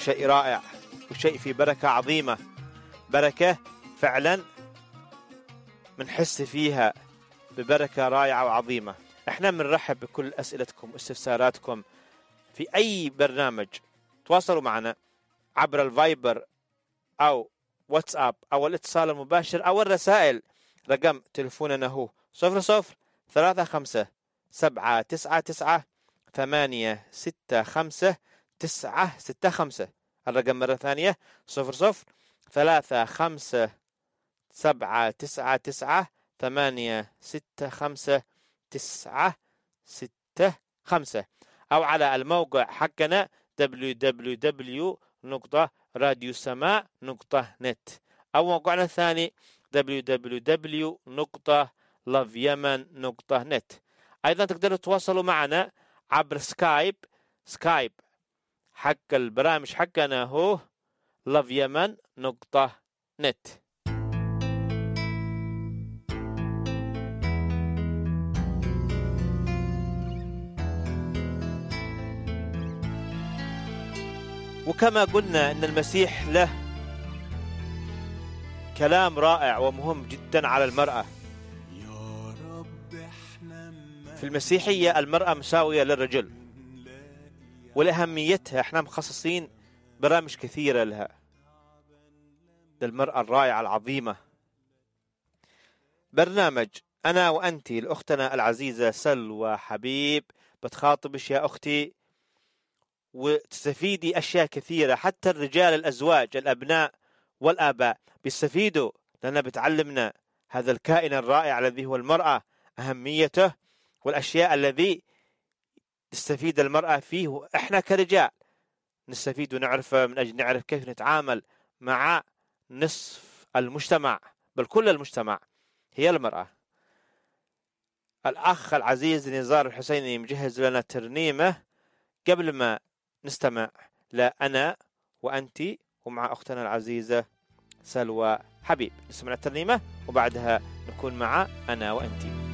وشيء رائع وشيء في بركة عظيمة، بركة فعلا منحس فيها ببركة رائعة وعظيمة. احنا بنرحب بكل أسئلتكم واستفساراتكم في أي برنامج. تواصلوا معنا عبر الفايبر أو واتساب أو الاتصال المباشر أو الرسائل. رقم تلفوننا هو 00359865 الرقم مرة ثانية 00359865 أو على الموقع حقنا www.radiosama.net أو موقعنا الثاني www.loveyemen.net. أيضا تقدروا تتواصلوا معنا عبر سكايب حق البرامج حقنا هو loveyemen.net. وكما قلنا أن المسيح له كلام رائع ومهم جدا على المرأة. في المسيحية المرأة مساوية للرجل، ولأهميتها احنا مخصصين برامج كثيرة لها، للمرأة الرائعة العظيمة. برنامج أنا وأنتي لأختنا العزيزة سلوى حبيب بتخاطبش يا أختي وتستفيدي أشياء كثيرة. حتى الرجال الأزواج الأبناء والآباء بيستفيدوا، لأنها بتعلمنا هذا الكائن الرائع الذي هو المرأة، أهميته والأشياء الذي تستفيد المرأة فيه، وإحنا كرجال نستفيد ونعرفه من أجل نعرف كيف نتعامل مع نصف المجتمع، بل كل المجتمع هي المرأة. الأخ العزيز نزار الحسيني مجهز لنا ترنيمة قبل ما نستمع لأنا وأنتي ومع أختنا العزيزة سلوى حبيب. نسمع الترنيمة وبعدها نكون مع أنا وأنتي.